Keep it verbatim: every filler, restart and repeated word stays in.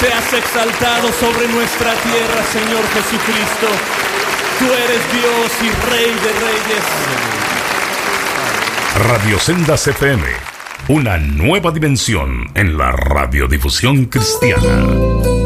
seas exaltado sobre nuestra tierra, Señor Jesucristo. Tú eres Dios y Rey de Reyes. Radio Sendas F M, una nueva dimensión en la radiodifusión cristiana.